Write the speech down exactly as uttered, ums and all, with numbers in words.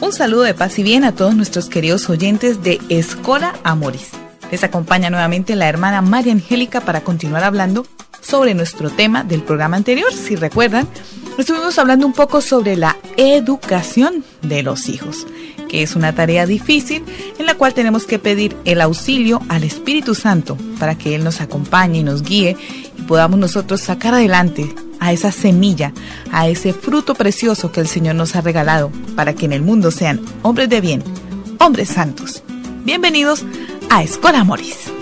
Un saludo de paz y bien a todos nuestros queridos oyentes de Escola Amoris. Les acompaña nuevamente la hermana María Angélica para continuar hablando sobre nuestro tema del programa anterior. Si recuerdan, estuvimos hablando un poco sobre la educación de los hijos, que es una tarea difícil en la cual tenemos que pedir el auxilio al Espíritu Santo para que Él nos acompañe y nos guíe y podamos nosotros sacar adelante a esa semilla, a ese fruto precioso que el Señor nos ha regalado para que en el mundo sean hombres de bien, hombres santos. Bienvenidos a Escola Amoris.